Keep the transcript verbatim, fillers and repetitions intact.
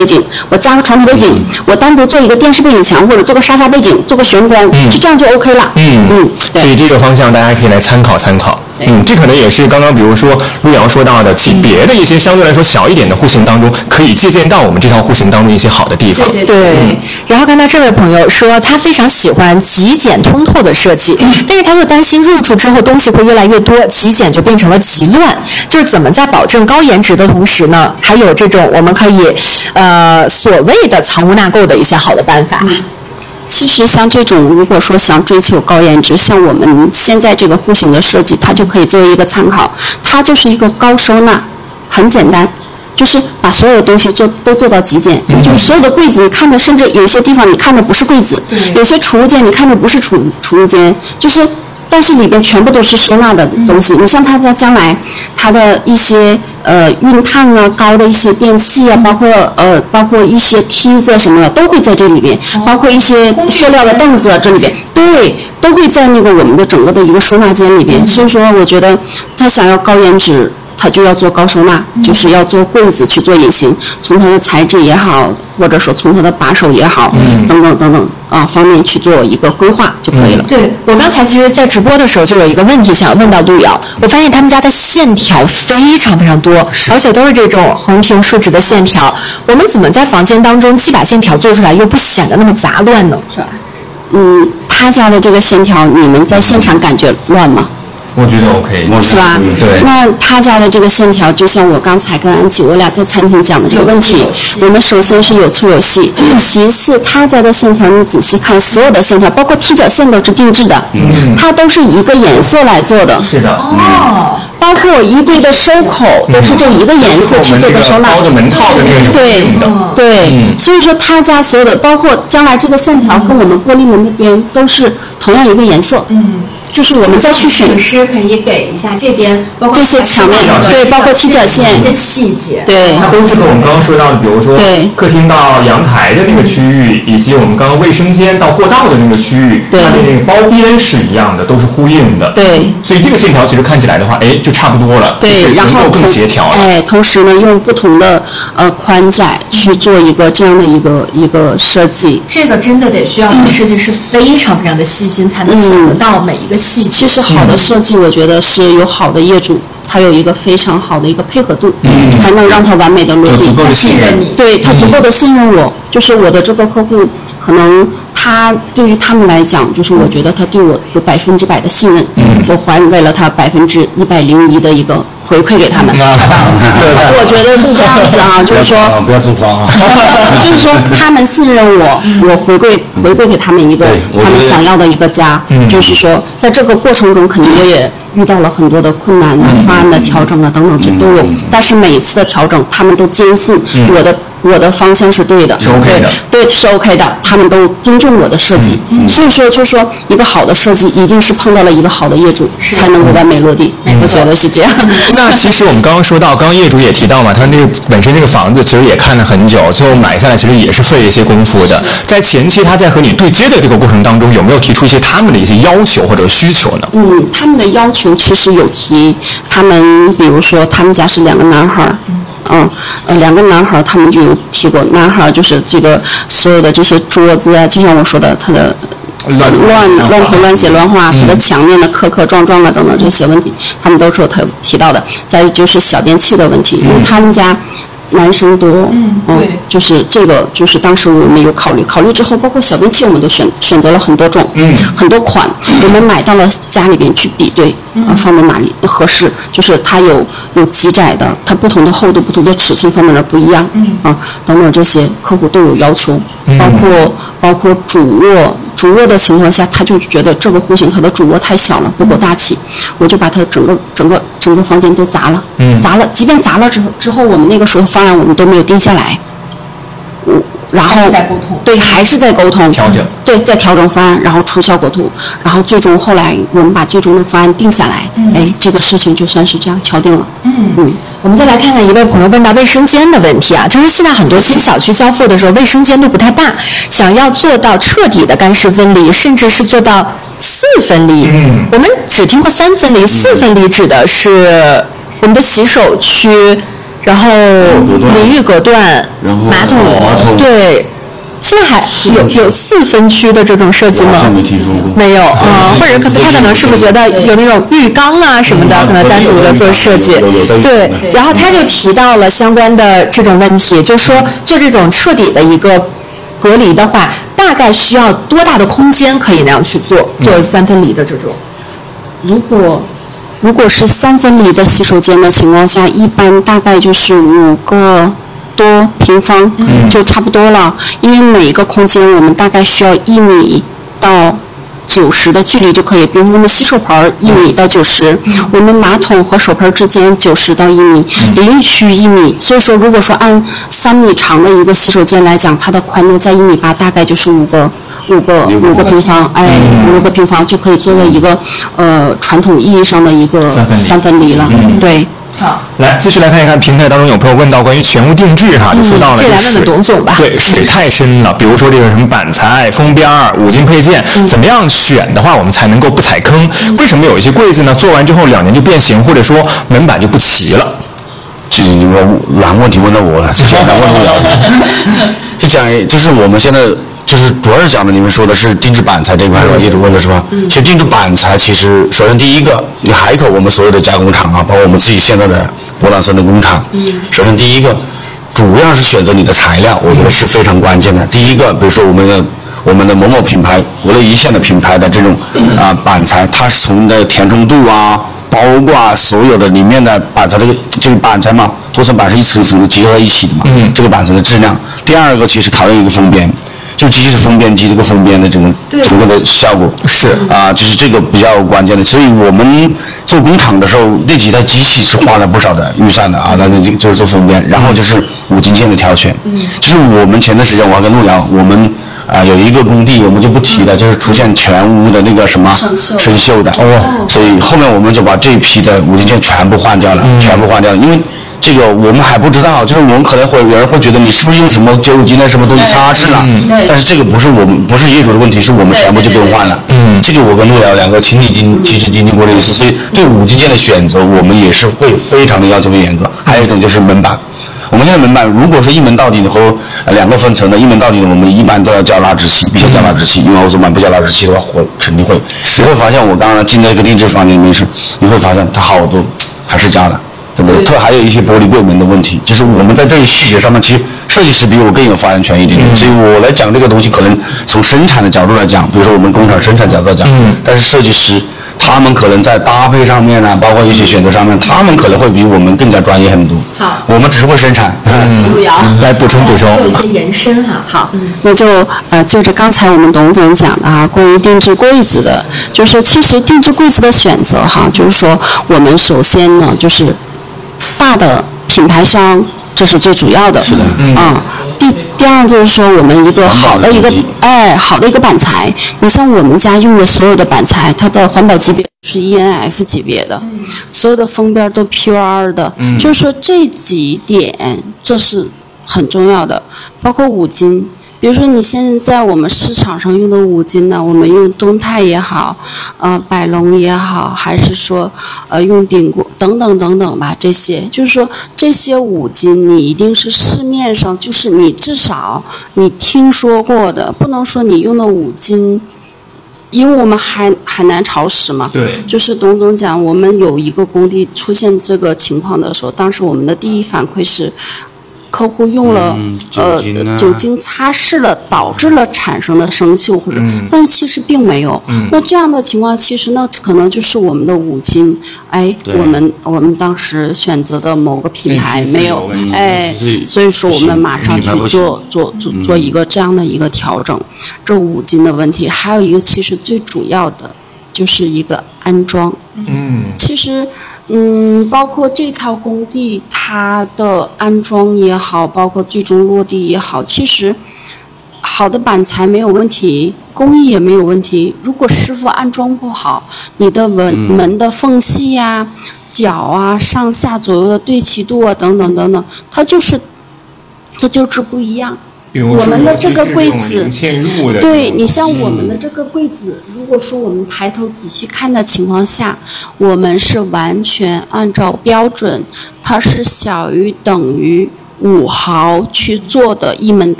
背景，我加个床头背景，嗯、我单独做一个电视背景墙，或者做个沙发背景，做个玄关，嗯、就这样就 OK 了。 嗯嗯，所以这个方向大家可以来参考参考。嗯，这可能也是刚刚比如说陆瑶说到的，其别的一些相对来说小一点的户型当中，可以借鉴到我们这套户型当中一些好的地方。 对对对。嗯、然后刚才这位朋友说，他非常喜欢极简通透的设计，嗯、但是他又担心入住之后东西会越来越多，极简就变成了极乱。就是怎么在保证高颜值的同时呢，还有这种我们可以呃所谓的藏污纳垢的一些好的办法。嗯其实像这种，如果说想追求高颜值，像我们现在这个户型的设计，它就可以作为一个参考。它就是一个高收纳，很简单，就是把所有的东西做都做到极简。嗯、就是所有的柜子，你看着甚至有些地方你看着不是柜子，有些储物间你看着不是储储物间，就是。但是里边全部都是收纳的东西。你像他在将来，他的一些呃熨烫啊、高的一些电器啊，包括呃包括一些梯子什么的，都会在这里边，包括一些塑料的凳子啊，这里边对都会在那个我们的整个的一个收纳间里边。所以说，我觉得他想要高颜值，他就要做高收纳，就是要做柜子去做隐形，从它的材质也好，或者说从它的把手也好，嗯、等等等等啊方面去做一个规划就可以了。 嗯、对我刚才其实，在直播的时候就有一个问题想问到陆瑶，我发现他们家的线条非常非常多，而且都是这种横平竖直的线条。我们怎么在房间当中既把线条做出来，又不显得那么杂乱呢？是吧？ 嗯，他家的这个线条，你们在现场感觉乱吗？ 我觉得 OK， 是吧？ 对。 那他家的这个线条，就像我刚才跟安琪我俩在餐厅讲的这个问题，我们首先是有粗有细，其次他家的线条你仔细看，所有的线条，包括踢脚线都是定制的，嗯，它都是一个颜色来做的。 是的。 哦。包括衣柜的收口都是这一个颜色去做的收纳。 包的门套的那种。 对对。嗯。所以说他家所有的，包括将来这个线条跟我们玻璃门那边都是同样一个颜色。嗯。就是我们再去选， 设计师可以给一下这边，包括这些墙面，对，包括踢脚线， 这些细节， 对， 它都是跟我们刚刚说到的，比如说客厅到阳台的那个区域，以及我们刚刚卫生间到过道的那个区域，它的那个包边是一样的，都是呼应的。 对， 所以这个线条其实看起来的话，哎，就差不多了， 对，然后更协调了。 哎，同时呢，用不同的呃宽窄去做一个这样的一个一个设计。 这个真的得需要设计师非常非常的细心，才能想得到每一个细节。 其实好。好的设计，我觉得是有好的业主，他有一个非常好的一个配合度，嗯、才能让他完美的落地。 足够的信任你， 对他足够的信任我，嗯、就是我的这个客户，可能他对于他们来讲，就是我觉得他对我有百分之百的信任，嗯、我还给了他百分之一百零一的一个回馈给他们。我觉得是这样子啊，就是说不要自夸啊， 就是说他们信任我，我回馈回馈给他们一个他们想要的一个家，嗯、就是说在这个过程中，肯定我也遇到了很多的困难、嗯、方案的调整啊等等，这都有。但是每一次的调整，他们都坚信我的、嗯、我的方向是对的， 是 OK 的， 对，是 OK 的，他们都尊重我的设计。嗯、所以说，就是说一个好的设计，一定是碰到了一个好的业主，才能够完美落地。我觉得是这样。 那其实我们刚刚说到，刚刚业主也提到嘛，他那个本身这个房子其实也看了很久，最后买下来其实也是费了一些功夫的。在前期他在和你对接的这个过程当中，有没有提出一些他们的一些要求或者需求呢？ 嗯，他们的要求其实有提，他们比如说他们家是两个男孩，嗯，呃，两个男孩他们就有提过，男孩就是这个所有的这些桌子啊，就像我说的，他的。乱乱乱涂乱写乱画，它的墙面的磕磕撞撞啊等等这些问题，他们都是有他提到的。再就是小电器的问题，因为他们家男生多，嗯，嗯就是这个就是当时我们有考虑，考虑之后，包括小电器我们都选选择了很多种，嗯，很多款，我们买到了家里边去比对，啊，放在哪里合适，就是它有有极窄的，它不同的厚度、不同的尺寸方面的不一样，嗯，啊，等等这些客户都有要求，包括包括主卧。主卧的情况下，他就觉得这个户型他的主卧太小了，不够大气，我就把他整个整个整个房间都砸了，嗯，砸了。即便砸了之后，之后我们那个时候方案我们都没有定下来，嗯，然后在沟通， 对，还是在沟通调整， 对，在调整方案，然后出效果图，然后最终后来我们把最终的方案定下来，嗯、哎，这个事情就算是这样敲定了， 嗯嗯。我们再来看看一位朋友问到卫生间的问题啊，他说现在很多新小区交付的时候，卫生间都不太大，想要做到彻底的干湿分离，甚至是做到四分离。嗯，我们只听过三分离，四分离指的是我们的洗手区然后淋浴隔断， 然后马桶， 马桶对。现在还有有四分区的这种设计吗？ 好像没听说过。 没有啊、呃，或者可能他可能是不是觉得有那种浴缸啊什么的，可能单独的做设计。对，然后他就提到了相关的这种问题，就说做这种彻底的一个隔离的话，大概需要多大的空间可以那样去做做三分离的这种？ 如果如果是三分离的洗手间的情况下，一般大概就是五个多平方就差不多了，因为每一个空间我们大概需要一米到九十的距离就可以，比如我们洗手盆一米到九十，我们马桶和手盆之间九十到一米，淋浴区一米，所以说如果说按三米长的一个洗手间来讲，它的宽度在一米八，大概就是五个五个五个平方，哎，五个平方就可以做到一个呃传统意义上的一个三分离三分离了，对。 好， 来继续来看一看平台当中有朋友问到关于全屋定制哈，就说到了这来问问董总吧。 对，水太深了，比如说这个什么板材、封边、五金配件，怎么样选的话，我们才能够不踩坑？为什么有一些柜子呢，做完之后两年就变形，或者说门板就不齐了？ 其实你们难问题问到我了，这讲难问不了。就讲就是我们现在。就是主要是讲的，你们说的是定制板材这一块是吧？业主问的是吧？嗯。其实定制板材，其实首先第一个，你海口我们所有的加工厂啊，包括我们自己现在的博朗森的工厂，嗯。首先第一个，主要是选择你的材料，我觉得是非常关键的。第一个，比如说我们的我们的某某品牌，国内一线的品牌的这种啊、呃、板材，它是从的填充度啊，包括啊所有的里面的板材这个这个板材嘛，脱层板是一层一层的结合在一起的嘛，嗯。这个板材的质量。第二个，其实考验一个封边。就机器是封边机这个封边的这种成功的效果是啊，就是这个比较关键的。所以我们做工厂的时候，那几台机器是花了不少的预算的啊，那就就是做封边，然后就是五金件的挑选。嗯，就是我们前段时间我还跟陆瑶，我们啊有一个工地我们就不提了，就是出现全屋的那个什么生锈的哦，所以后面我们就把这一批的五金件全部换掉了，嗯、全部换掉了，因为。这个我们还不知道，就是我们可能会有人会觉得你是不是用什么九五金的什么东西擦拭了，但是这个不是我们不是业主的问题，是我们全部就不用换了。嗯，这个我跟陆瑶两个亲历经亲身经历过的意思，所以对五金件的选择我们也是会非常的要求严格。还有一种就是门板，我们现在门板如果是一门到底的和两个分层的，一门到底的我们一般都要交拉直器，必须交拉直器，因为欧洲板不交拉直器的话，会肯定会。你会发现我刚刚进那个定制房间里面是，你会发现它好多还是加的。对不对？特还有一些玻璃柜门的问题，就是我们在这些细节上面，其实设计师比我更有发言权一点，嗯、所以我来讲这个东西，可能从生产的角度来讲，比如说我们工厂生产角度来讲，嗯、但是设计师他们可能在搭配上面呢，包括一些选择上面，他们可能会比我们更加专业很多。好，我们只是会生产。 陆瑶、嗯、 来补充补充， 有一些延伸哈。 好，嗯、那就呃就着刚才我们董总讲的啊，关于定制柜子的，就是其实定制柜子的选择哈，就是说我们首先呢就是。大的品牌商，这是最主要的。是的，嗯。啊，第第二就是说，我们一个好的一个哎好的一个板材，你像我们家用的所有的板材，它的环保级别是 E N F 级别的，嗯、所有的封边都 P R 的，嗯、就是说这几点这是很重要的，包括五金。比如说你现在我们市场上用的五金呢，我们用东泰也好，呃，百龙也好，还是说呃用鼎国等等等等吧，这些就是说这些五金你一定是市面上就是你至少你听说过的，不能说你用的五金。因为我们海海南潮湿嘛，对，就是董总讲，我们有一个工地出现这个情况的时候，当时我们的第一反馈是。客户用了、嗯、酒呃酒精擦拭了，导致了产生的生锈或者，嗯、但是其实并没有。嗯、那这样的情况，其实那可能就是我们的五金，哎，我们我们当时选择的某个品牌没有，哎，所以说我们马上去做做做做一个这样的一个调整。这五金的问题，还有一个其实最主要的就是一个安装。嗯，其实。嗯，包括这套工地它的安装也好，包括最终落地也好，其实好的板材没有问题，工艺也没有问题。如果师傅安装不好，你的门门的缝隙呀、啊、角啊、上下左右的对齐度啊等等等等，它就是它就是不一样。 比如说我们的这个柜子， 嵌入的， 对你像我们的这个柜子，如果说我们抬头仔细看的情况下，我们是完全按照标准，它是小于等于五毫去做的一门